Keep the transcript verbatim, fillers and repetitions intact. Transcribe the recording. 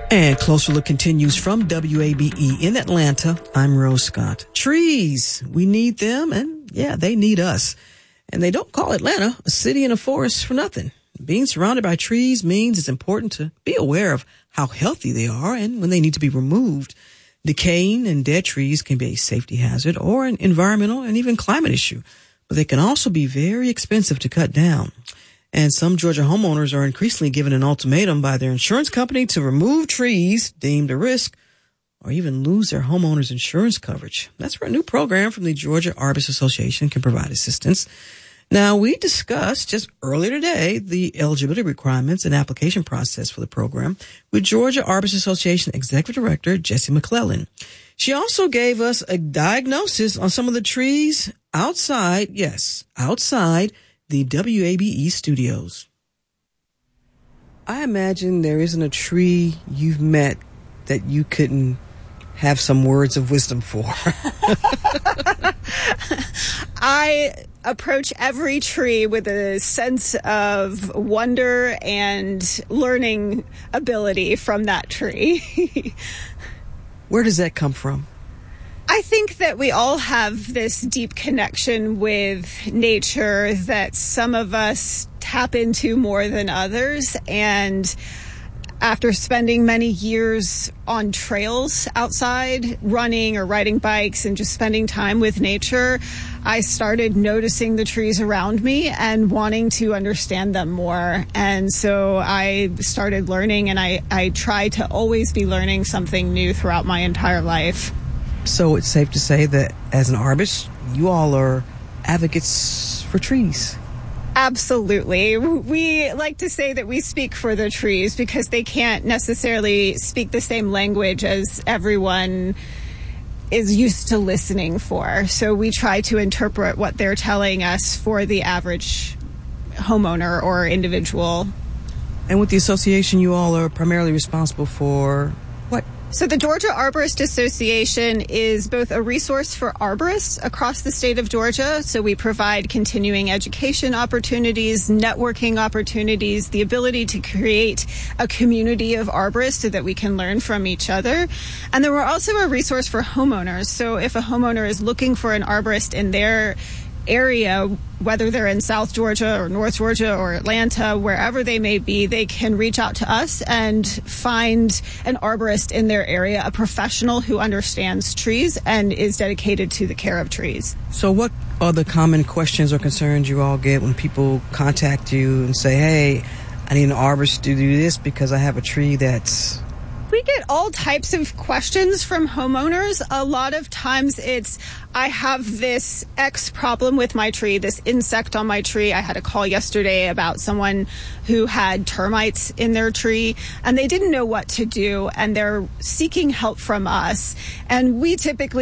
And Closer Look continues from W A B E in Atlanta. I'm Rose Scott. Trees, we need them, and yeah, they need us. And they don't call Atlanta a city and a forest for nothing. Being surrounded by trees means it's important to be aware of how healthy they are and when they need to be removed. Decaying and dead trees can be a safety hazard or an environmental and even climate issue, but they can also be very expensive to cut down. And some Georgia homeowners are increasingly given an ultimatum by their insurance company to remove trees deemed a risk or even lose their homeowner's insurance coverage. That's where a new program from the Georgia Arborists Association can provide assistance. Now, we discussed just earlier today the eligibility requirements and application process for the program with Georgia Arborists Association Executive Director Jessie McClellan. She also gave us a diagnosis on some of the trees outside, yes, outside the W A B E studios. I imagine there isn't a tree you've met that you couldn't have some words of wisdom for. I approach every tree with a sense of wonder and learning ability from that tree. Where does that come from? I think that we all have this deep connection with nature that some of us tap into more than others. And after spending many years on trails outside, running or riding bikes and just spending time with nature, I started noticing the trees around me and wanting to understand them more. And so I started learning, and I, I try to always be learning something new throughout my entire life. So it's safe to say that as an arborist, you all are advocates for trees. Absolutely. We like to say that we speak for the trees because they can't necessarily speak the same language as everyone is used to listening for. So we try to interpret what they're telling us for the average homeowner or individual. And with the association, you all are primarily responsible for what? So the Georgia Arborist Association is both a resource for arborists across the state of Georgia. So we provide continuing education opportunities, networking opportunities, the ability to create a community of arborists so that we can learn from each other. And then we're also a resource for homeowners. So if a homeowner is looking for an arborist in their area, whether they're in South Georgia or North Georgia or Atlanta, wherever they may be, they can reach out to us and find an arborist in their area, a professional who understands trees and is dedicated to the care of trees. So what are the common questions or concerns you all get when people contact you and say, hey, I need an arborist to do this because I have a tree that's... We get all types of questions from homeowners. A lot of times it's, I have this X problem with my tree, this insect on my tree. I had a call yesterday about someone who had termites in their tree, and they didn't know what to do, and they're seeking help from us. And we typically